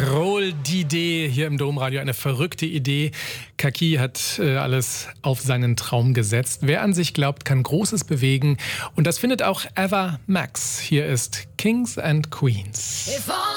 Rock'n'Roll, die Idee hier im Domradio, eine verrückte Idee. Kaki hat alles auf seinen Traum gesetzt. Wer an sich glaubt, kann Großes bewegen. Und das findet auch Ava Max. Hier ist Kings and Queens.